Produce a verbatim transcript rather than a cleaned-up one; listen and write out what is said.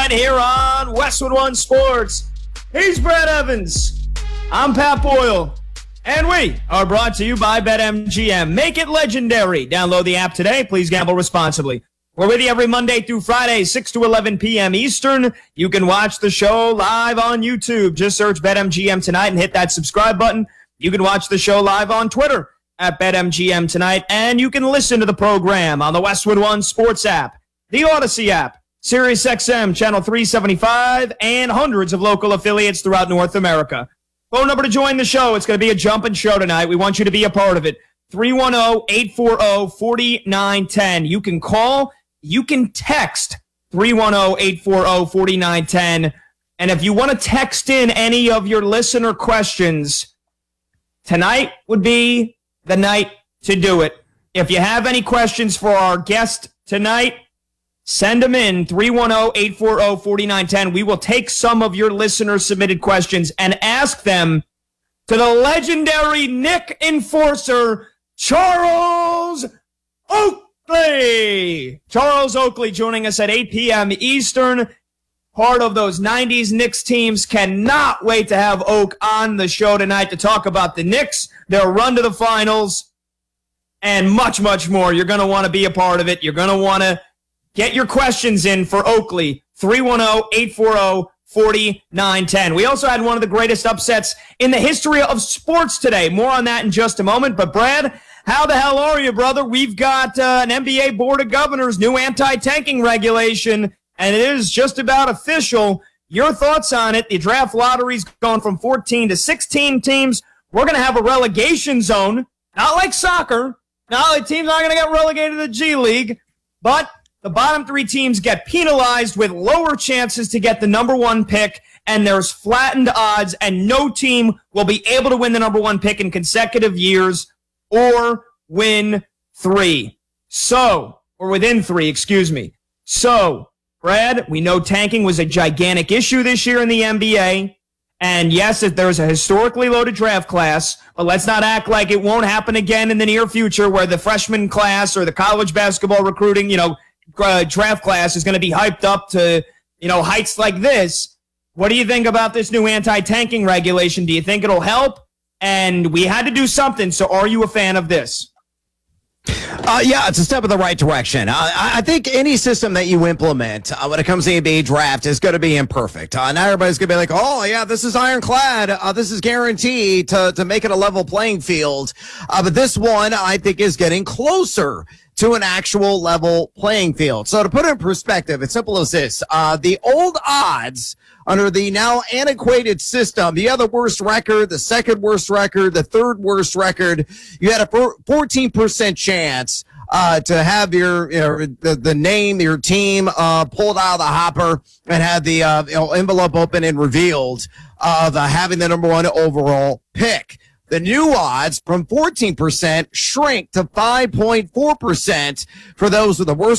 tonight here on Westwood One Sports. He's Brad Evans. I'm Pat Boyle. And we are brought to you by BetMGM. Make it legendary. Download the app today. Please gamble responsibly. We're with you every Monday through Friday, six to eleven p.m. Eastern. You can watch the show live on YouTube. Just search BetMGM Tonight and hit that subscribe button. You can watch the show live on Twitter at BetMGM Tonight. And you can listen to the program on the Westwood One Sports app, the Odyssey app, Sirius X M, Channel three seventy-five, and hundreds of local affiliates throughout North America. Phone number to join the show. It's going to be a jumping show tonight. We want you to be a part of it. three one zero, eight four zero, four nine one zero. You can call. You can text three one zero, eight four zero, four nine one zero. And if you want to text in any of your listener questions, tonight would be the night to do it. If you have any questions for our guest tonight, send them in, three one zero, eight four zero, four nine one zero. We will take some of your listener-submitted questions and ask them to the legendary Nick Enforcer, Charles Oakley. Charles Oakley joining us at eight p.m. Eastern. Part of those nineties Knicks teams. Cannot wait to have Oak on the show tonight to talk about the Knicks, their run to the finals, and much, much more. You're going to want to be a part of it. You're going to want to get your questions in for Oakley, three one zero, eight four zero, four nine one zero. We also had one of the greatest upsets in the history of sports today. More on that in just a moment. But, Brad, how the hell are you, brother? We've got uh, an N B A Board of Governors new anti-tanking regulation, and it is just about official. Your thoughts on it? The draft lottery's gone from fourteen to sixteen teams. We're going to have a relegation zone, not like soccer. Not like teams aren't going to get relegated to the G League, but the bottom three teams get penalized with lower chances to get the number one pick, and there's flattened odds, and no team will be able to win the number one pick in consecutive years or win three. So, or within three, excuse me. So, Brad, we know tanking was a gigantic issue this year in the N B A, and yes, if there's a historically loaded draft class, but let's not act like it won't happen again in the near future where the freshman class or the college basketball recruiting, you know, Uh, draft class is going to be hyped up to, you know, heights like this. What do you think about this new anti-tanking regulation? Do you think it'll help? And we had to do something, so are you a fan of this? Uh, yeah, it's a step in the right direction. Uh, I think any system that you implement uh, when it comes to the N B A draft is going to be imperfect. Uh, now everybody's going to be like, oh, yeah, this is ironclad. Uh, this is guaranteed to, to make it a level playing field. Uh, but this one, I think, is getting closer to an actual level playing field. So to put it in perspective, it's simple as this. Uh, the old odds under the now antiquated system, you had the worst record, the second worst record, the third worst record. You had a fourteen percent chance uh, to have your, you know, the, the name, your team uh, pulled out of the hopper and had the uh, you know, envelope open and revealed of uh, having the number one overall pick. The new odds from fourteen percent shrink to five point four percent for those with the worst